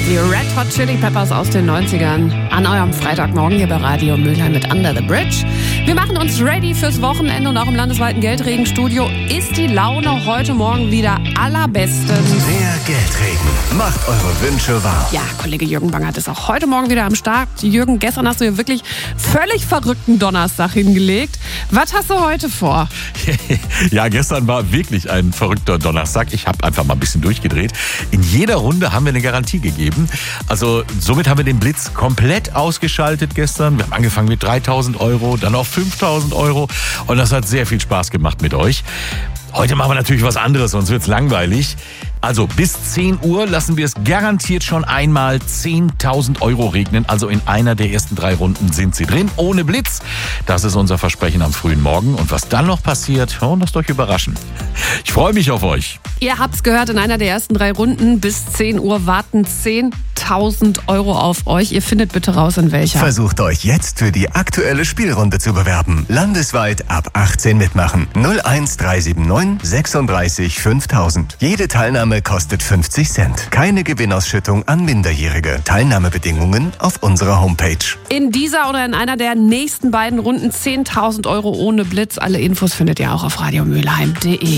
Die Red Hot Chili Peppers aus den 90ern an eurem Freitagmorgen hier bei Radio Mülheim mit Under the Bridge. Wir machen uns ready fürs Wochenende und auch im landesweiten Geldregenstudio ist die Laune heute Morgen wieder allerbestens. Der Geldregen macht eure Wünsche wahr. Ja, Kollege Jürgen Bangert ist auch heute Morgen wieder am Start. Jürgen, gestern hast du ja wirklich völlig verrückten Donnerstag hingelegt. Was hast du heute vor? Ja, gestern war wirklich ein verrückter Donnerstag. Ich habe einfach mal ein bisschen durchgedreht. In jeder Runde haben wir eine Garantie gegeben. Also somit haben wir den Blitz komplett ausgeschaltet gestern. Wir haben angefangen mit 3.000 Euro, dann auf 5.000 Euro. Und das hat sehr viel Spaß gemacht mit euch. Heute machen wir natürlich was anderes, sonst wird's langweilig. Also bis 10 Uhr lassen wir es garantiert schon einmal 10.000 Euro regnen. Also in einer der ersten 3 Runden sind sie drin, ohne Blitz. Das ist unser Versprechen am frühen Morgen. Und was dann noch passiert, lasst euch überraschen. Ich freue mich auf euch. Ihr habt's gehört, in einer der ersten 3 Runden bis 10 Uhr warten 10.000 Euro auf euch. Ihr findet bitte raus, in welcher. Versucht euch jetzt für die aktuelle Spielrunde zu bewerben. Landesweit ab 18 mitmachen. 01379 36 5000. Jede Teilnahme kostet 50 Cent. Keine Gewinnausschüttung an Minderjährige. Teilnahmebedingungen auf unserer Homepage. In dieser oder in einer der nächsten beiden Runden 10.000 Euro ohne Blitz. Alle Infos findet ihr auch auf radiomülheim.de.